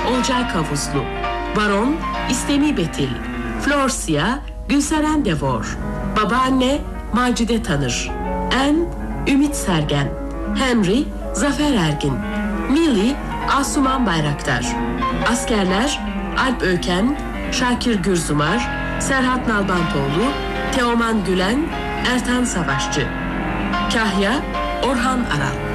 Olcay Kavuslu, Baron İstemi Betil, Florsia Gülseren Devor, Babaanne Macide Tanır, En Ümit Sergen, Henry Zafer Ergin, Millie Asuman Bayraktar, Askerler Alp Öken, Şakir Gürzumar, Serhat Nalbantoğlu, Teoman Gülen, Ertan Savaşçı, Kahya Orhan Aral.